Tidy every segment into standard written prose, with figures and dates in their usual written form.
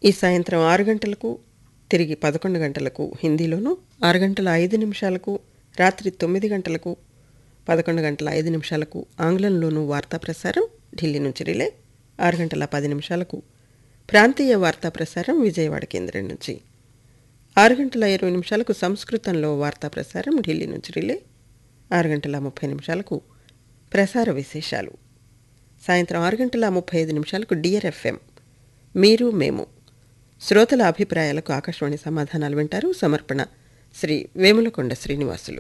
ఈ సాయంత్రం 6 గంటలకు, తిరిగి 11 గంటలకు హిందీలోను, 6 గంటల 5 నిమిషాలకు, రాత్రి 9 గంటలకు, 11 గంటల 5 నిమిషాలకు ఆంగ్లంలోనూ వార్తా ప్రసారం ఢిల్లీ నుంచి రిలే. 6 గంటల 10 నిమిషాలకు ప్రాంతీయ వార్తా ప్రసారం విజయవాడ కేంద్రం నుంచి. 6 గంటల 20 నిమిషాలకు సంస్కృతంలో వార్తా ప్రసారం ఢిల్లీ నుంచి రిలే. 6 గంటల 30 నిమిషాలకు ప్రసార విశేషాలు. సాయంత్రం 6 గంటల 35 నిమిషాలకు డియర్ ఎఫ్ఎం మీరు మేము శ్రోతల అభిప్రాయాలకు ఆకాశవాణి సమాధానాలు వింటారు. సమర్పణ శ్రీ వేములకొండ శ్రీనివాసులు.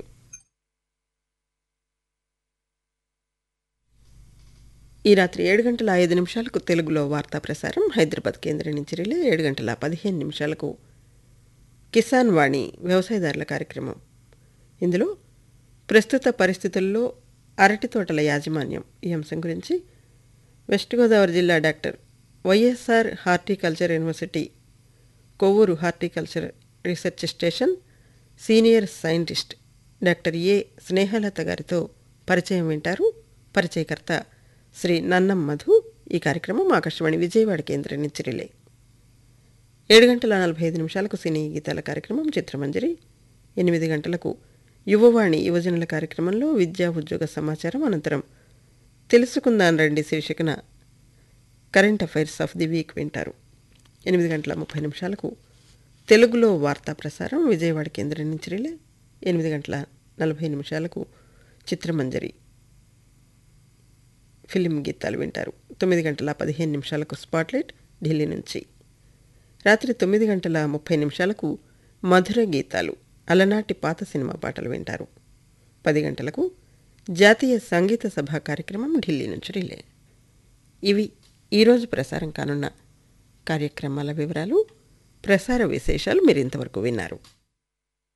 ఈ రాత్రి 7 గంటల 5 నిమిషాలకు తెలుగులో వార్తా ప్రసారం హైదరాబాద్ కేంద్రం నుంచి రిలే. 7 గంటల 15 నిమిషాలకు కిసాన్ వాణి వ్యవసాయదారుల కార్యక్రమం. ఇందులో ప్రస్తుత పరిస్థితుల్లో అరటి తోటల యాజమాన్యం ఈ అంశం గురించి వెస్ట్ గోదావరి జిల్లా doctor YSR horticulture university Kovvur horticulture research station senior scientist doctor ఏ స్నేహలత గారితో పరిచయం వింటారు. పరిచయకర్త శ్రీ నన్నం మధు. ఈ కార్యక్రమం ఆకాశవాణి విజయవాడ కేంద్రం నుంచి రిలే. 7 గంటల 45 నిమిషాలకు సినీ గీతాల కార్యక్రమం చిత్రమంజరి. 8 గంటలకు యువవాణి యువజనుల కార్యక్రమంలో విద్యా ఉద్యోగ సమాచారం. అనంతరం తెలుసుకుందాం రండి శీర్షికన current affairs of the week వింటారు. 8 గంటల 30 నిమిషాలకు తెలుగులో వార్తా ప్రసారం విజయవాడ కేంద్రం నుంచి రిలే. 8 గంటల 40 నిమిషాలకు చిత్రమంజరి ఫిలిం గీతాలు వింటారు. 9 గంటల 15 నిమిషాలకు స్పాట్లైట్ ఢిల్లీ నుంచి. రాత్రి 9 గంటల 30 నిమిషాలకు మధుర గీతాలు అలనాటి పాత సినిమా పాటలు వింటారు. 10 గంటలకు జాతీయ సంగీత సభ కార్యక్రమం ఢిల్లీ నుంచి రిలే. ఇవి ఈరోజు ప్రసారం కానున్న కార్యక్రమాల వివరాలు, ప్రసార విశేషాలు మీరు ఇంతవరకు విన్నారు.